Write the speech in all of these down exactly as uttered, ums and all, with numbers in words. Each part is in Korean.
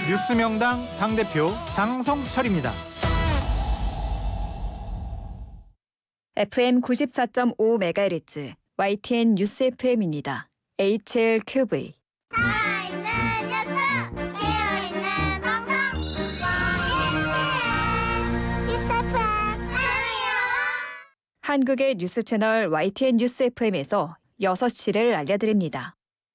뉴스명당 당대표 장성철입니다. 에프엠 구십사 점 오 메가헤르츠 와이티엔 뉴스 에프엠입니다. 에이치엘큐브이 한국의 뉴스 채널 와이티엔 뉴스 에프엠에서 여섯 시를 알려드립니다.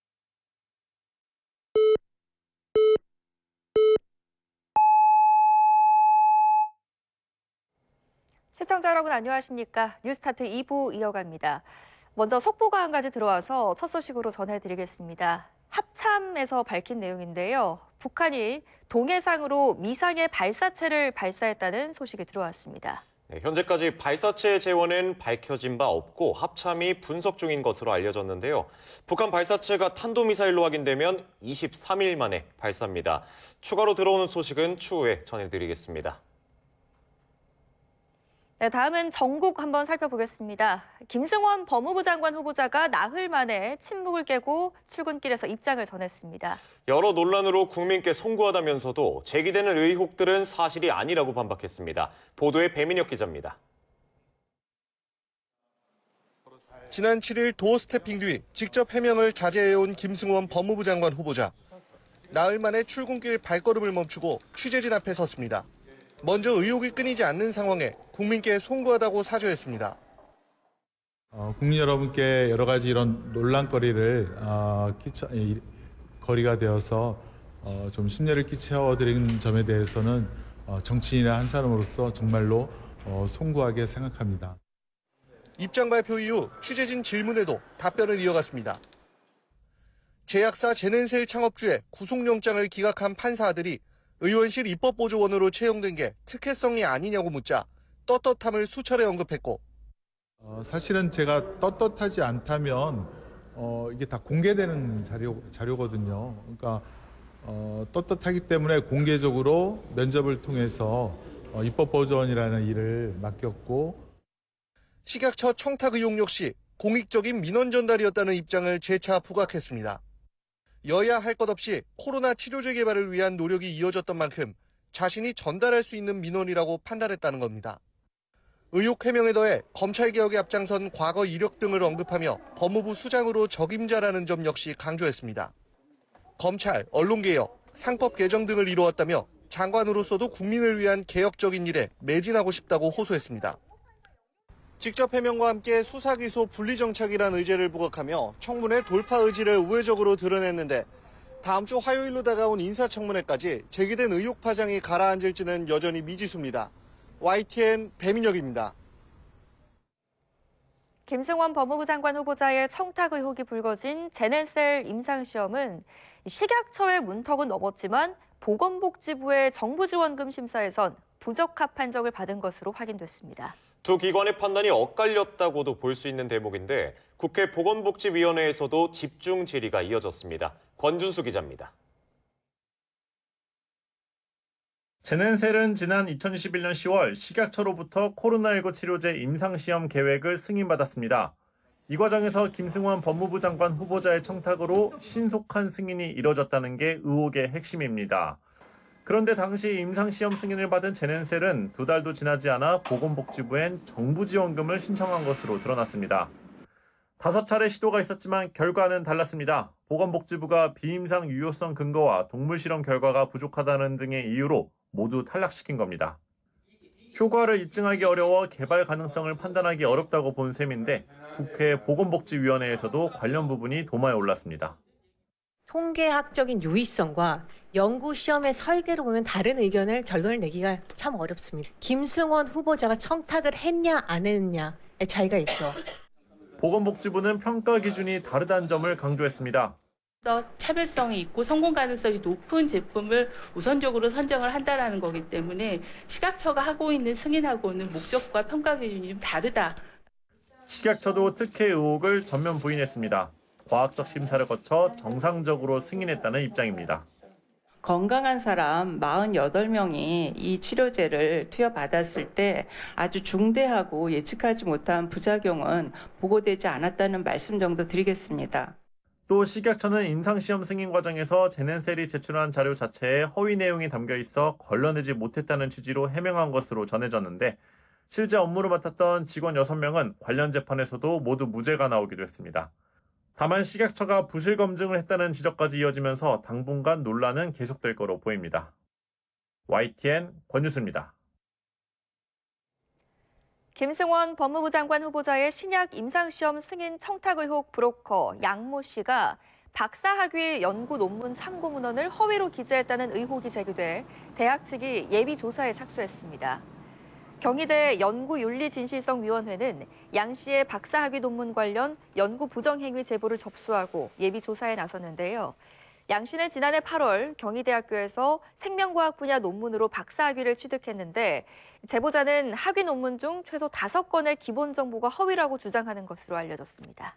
시청자 여러분 안녕하십니까? 뉴스타트 이 부 이어갑니다. 먼저 속보가 한 가지 들어와서 첫 소식으로 전해드리겠습니다. 합참에서 밝힌 내용인데요. 북한이 동해상으로 미사일 발사체를 발사했다는 소식이 들어왔습니다. 네, 현재까지 발사체 재원은 밝혀진 바 없고 합참이 분석 중인 것으로 알려졌는데요. 북한 발사체가 탄도미사일로 확인되면 이십삼 일 만에 발사입니다. 추가로 들어오는 소식은 추후에 전해드리겠습니다. 네, 다음은 전국 한번 살펴보겠습니다. 김승원 법무부 장관 후보자가 나흘 만에 침묵을 깨고 출근길에서 입장을 전했습니다. 여러 논란으로 국민께 송구하다면서도 제기되는 의혹들은 사실이 아니라고 반박했습니다. 보도에 배민혁 기자입니다. 지난 칠 일 도어 스태핑 뒤 직접 해명을 자제해온 김승원 법무부 장관 후보자. 나흘 만에 출근길 발걸음을 멈추고 취재진 앞에 섰습니다. 먼저 의혹이 끊이지 않는 상황에 국민께 송구하다고 사죄했습니다. 어, 국민 여러분께 여러 가지 이런 논란거리를 어, 끼쳐, 이, 거리가 되어서 어, 좀 심려를 끼쳐드린 점에 대해서는 어, 정치인의 한 사람으로서 정말로 어, 송구하게 생각합니다. 입장 발표 이후 취재진 질문에도 답변을 이어갔습니다. 제약사 제넨셀 창업주의 구속영장을 기각한 판사들이 의원실 입법보조원으로 채용된 게 특혜성이 아니냐고 묻자 떳떳함을 수차례 언급했고 어, 사실은 제가 떳떳하지 않다면 어, 이게 다 공개되는 자료, 자료거든요. 그러니까 어, 떳떳하기 때문에 공개적으로 면접을 통해서 어, 입법보조원이라는 일을 맡겼고 식약처 청탁 의혹 역시 공익적인 민원 전달이었다는 입장을 재차 부각했습니다. 여야 할 것 없이 코로나 치료제 개발을 위한 노력이 이어졌던 만큼 자신이 전달할 수 있는 민원이라고 판단했다는 겁니다. 의혹 해명에 더해 검찰개혁에 앞장선 과거 이력 등을 언급하며 법무부 수장으로 적임자라는 점 역시 강조했습니다. 검찰, 언론개혁, 상법 개정 등을 이루었다며 장관으로서도 국민을 위한 개혁적인 일에 매진하고 싶다고 호소했습니다. 직접 해명과 함께 수사기소 분리정착이란 의제를 부각하며 청문회 돌파 의지를 우회적으로 드러냈는데 다음 주 화요일로 다가온 인사청문회까지 제기된 의혹 파장이 가라앉을지는 여전히 미지수입니다. 와이티엔 배민혁입니다. 김승원 법무부 장관 후보자의 청탁 의혹이 불거진 제넨셀 임상시험은 식약처의 문턱은 넘었지만 보건복지부의 정부지원금 심사에선 부적합 판정을 받은 것으로 확인됐습니다. 두 기관의 판단이 엇갈렸다고도 볼 수 있는 대목인데 국회 보건복지위원회에서도 집중 질의가 이어졌습니다. 권준수 기자입니다. 제넨셀은 지난 이천이십일 년 시월 식약처로부터 코로나십구 치료제 임상시험 계획을 승인받았습니다. 이 과정에서 김승원 법무부 장관 후보자의 청탁으로 신속한 승인이 이뤄졌다는 게 의혹의 핵심입니다. 그런데 당시 임상시험 승인을 받은 제넨셀은 두 달도 지나지 않아 보건복지부엔 정부지원금을 신청한 것으로 드러났습니다. 다섯 차례 시도가 있었지만 결과는 달랐습니다. 보건복지부가 비임상 유효성 근거와 동물실험 결과가 부족하다는 등의 이유로 모두 탈락시킨 겁니다. 효과를 입증하기 어려워 개발 가능성을 판단하기 어렵다고 본 셈인데 국회 보건복지위원회에서도 관련 부분이 도마에 올랐습니다. 통계학적인 유의성과 연구 시험의 설계를 보면 다른 의견을 결론을 내기가 참 어렵습니다. 김승원 후보자가 청탁을 했냐 안 했냐의 차이가 있죠. 보건복지부는 평가 기준이 다르다는 점을 강조했습니다. 더 차별성이 있고 성공 가능성이 높은 제품을 우선적으로 선정을 한다는 거기 때문에 식약처가 하고 있는 승인하고는 목적과 평가 기준이 좀 다르다. 식약처도 특혜 의혹을 전면 부인했습니다. 과학적 심사를 거쳐 정상적으로 승인했다는 입장입니다. 건강한 사람 사십팔 명이 이 치료제를 투여받았을 때 아주 중대하고 예측하지 못한 부작용은 보고되지 않았다는 말씀 정도 드리겠습니다. 또 식약처는 임상시험 승인 과정에서 제넨셀이 제출한 자료 자체에 허위 내용이 담겨 있어 걸러내지 못했다는 취지로 해명한 것으로 전해졌는데 실제 업무를 맡았던 직원 여섯 명은 관련 재판에서도 모두 무죄가 나오기도 했습니다. 다만 식약처가 부실 검증을 했다는 지적까지 이어지면서 당분간 논란은 계속될 거로 보입니다. 와이티엔 권유수입니다. 김승원 법무부 장관 후보자의 신약 임상시험 승인 청탁 의혹 브로커 양모 씨가 박사학위 연구 논문 참고 문헌을 허위로 기재했다는 의혹이 제기돼 대학 측이 예비 조사에 착수했습니다. 경희대 연구윤리진실성위원회는 양 씨의 박사학위 논문 관련 연구 부정행위 제보를 접수하고 예비 조사에 나섰는데요. 양 씨는 지난해 팔월 경희대학교에서 생명과학 분야 논문으로 박사학위를 취득했는데 제보자는 학위 논문 중 최소 다섯 건의 기본 정보가 허위라고 주장하는 것으로 알려졌습니다.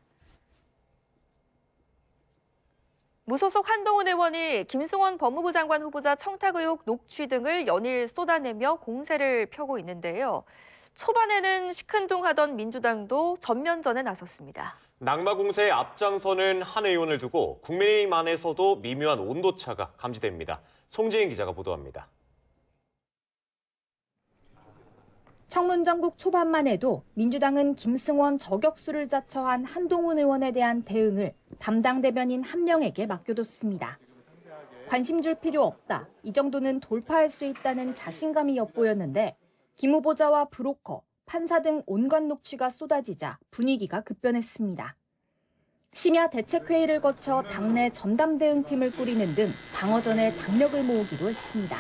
무소속 한동훈 의원이 김승원 법무부 장관 후보자 청탁 의혹 녹취 등을 연일 쏟아내며 공세를 펴고 있는데요. 초반에는 시큰둥하던 민주당도 전면전에 나섰습니다. 낙마 공세에 앞장서는 한 의원을 두고 국민의힘 안에서도 미묘한 온도차가 감지됩니다. 송지인 기자가 보도합니다. 청문정국 초반만 해도 민주당은 김승원 저격수를 자처한 한동훈 의원에 대한 대응을 담당 대변인 한 명에게 맡겨뒀습니다. 관심 줄 필요 없다. 이 정도는 돌파할 수 있다는 자신감이 엿보였는데 김 후보자와 브로커, 판사 등 온갖 녹취가 쏟아지자 분위기가 급변했습니다. 심야 대책회의를 거쳐 당내 전담대응팀을 꾸리는 등 방어전에 당력을 모으기로 했습니다.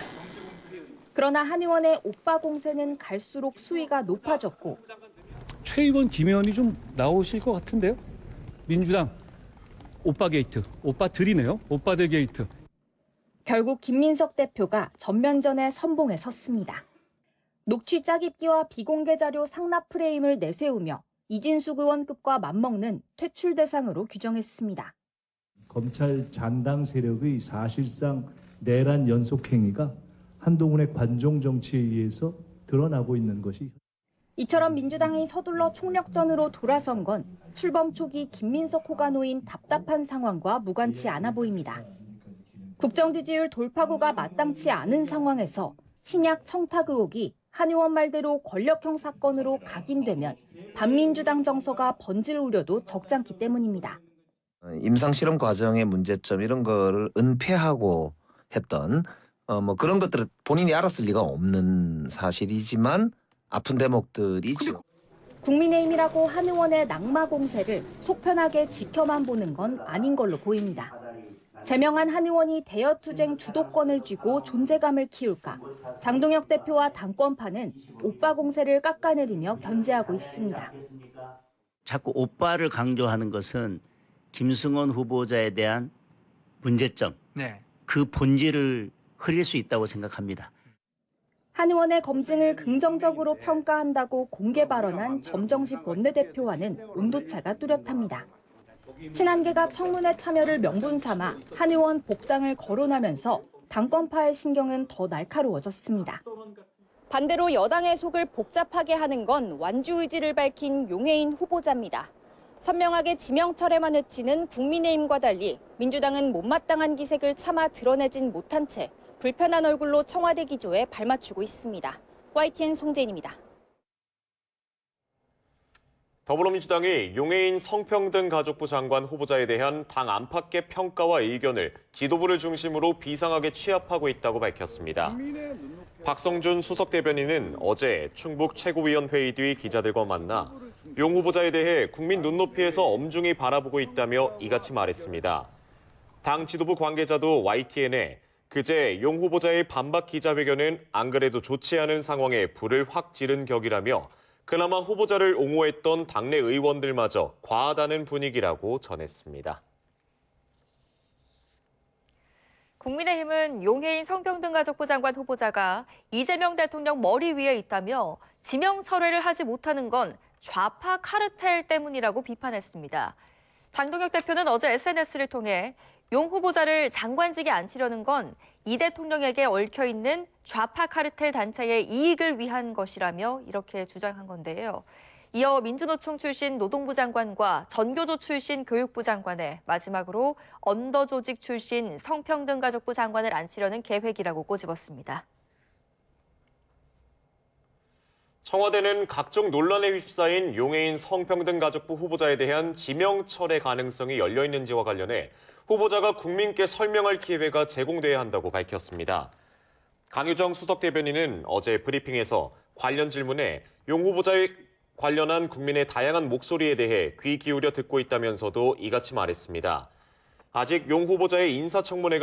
그러나 한 의원의 오빠 공세는 갈수록 수위가 높아졌고 최 의원, 김 의원이 좀 나오실 것 같은데요? 민주당 오빠 게이트, 오빠들이네요. 오빠들 게이트. 결국 김민석 대표가 전면전에 선봉에 섰습니다. 녹취 짜깁기와 비공개 자료 상납 프레임을 내세우며 이진숙 의원급과 맞먹는 퇴출 대상으로 규정했습니다. 검찰 잔당 세력의 사실상 내란 연속 행위가 한동훈의 관종 정치에 의해서 드러나고 있는 것이. 이처럼 민주당이 서둘러 총력전으로 돌아선 건 출범 초기 김민석 호가 놓인 답답한 상황과 무관치 않아 보입니다. 국정 지지율 돌파구가 마땅치 않은 상황에서 신약 청탁 의혹이 한 의원 말대로 권력형 사건으로 각인되면 반민주당 정서가 번질 우려도 적잖기 때문입니다. 임상실험 과정의 문제점 이런 거를 은폐하고 했던 어, 뭐 그런 것들을 본인이 알았을 리가 없는 사실이지만 아픈 대목들이 있죠. 국민의힘이라고 한 의원의 낙마 공세를 속편하게 지켜만 보는 건 아닌 걸로 보입니다. 제명한 한 의원이 대여투쟁 주도권을 쥐고 존재감을 키울까? 장동혁 대표와 당권파는 오빠 공세를 깎아내리며 견제하고 있습니다. 자꾸 오빠를 강조하는 것은 김승원 후보자에 대한 문제점, 네. 그 본질을 흐릴 수 있다고 생각합니다. 한 의원의 검증을 긍정적으로 평가한다고 공개 발언한 점정식 원내대표와는 온도차가 뚜렷합니다. 친한계가 청문회 참여를 명분 삼아 한 의원 복당을 거론하면서 당권파의 신경은 더 날카로워졌습니다. 반대로 여당의 속을 복잡하게 하는 건 완주 의지를 밝힌 용해인 후보자입니다. 선명하게 지명철에만 외치는 국민의힘과 달리 민주당은 못마땅한 기색을 차마 드러내진 못한 채 불편한 얼굴로 청와대 기조에 발맞추고 있습니다. 와이티엔 송재인입니다. 더불어민주당이 용해인 성평등가족부 장관 후보자에 대한 당 안팎의 평가와 의견을 지도부를 중심으로 비상하게 취합하고 있다고 밝혔습니다. 박성준 수석 대변인은 어제 충북 최고위원회의 뒤 기자들과 만나 용 후보자에 대해 국민 눈높이에서 엄중히 바라보고 있다며 이같이 말했습니다. 당 지도부 관계자도 와이티엔에 그제 용 후보자의 반박 기자회견은 안 그래도 좋지 않은 상황에 불을 확 지른 격이라며 그나마 후보자를 옹호했던 당내 의원들마저 과하다는 분위기라고 전했습니다. 국민의힘은 용해인 성평등가족부 장관 후보자가 이재명 대통령 머리 위에 있다며 지명 철회를 하지 못하는 건 좌파 카르텔 때문이라고 비판했습니다. 장동혁 대표는 어제 에스엔에스를 통해 용 후보자를 장관직에 앉히려는 건 이 대통령에게 얽혀있는 좌파 카르텔 단체의 이익을 위한 것이라며 이렇게 주장한 건데요. 이어 민주노총 출신 노동부 장관과 전교조 출신 교육부 장관에 마지막으로 언더조직 출신 성평등가족부 장관을 앉히려는 계획이라고 꼬집었습니다. 청와대는 각종 논란에 휩싸인 용해인 성평등가족부 후보자에 대한 지명 철회 가능성이 열려 있는지와 관련해 후보자가 국민께 설명할 기회가 제공돼야 한다고 밝혔습니다. 강유정 수석 대변인은 어제 브리핑에서 관련 질문에 용 후보자의 관련한 국민의 다양한 목소리에 대해 귀 기울여 듣고 있다면서도 이같이 말했습니다. 아직 용 후보자의 인사청문회가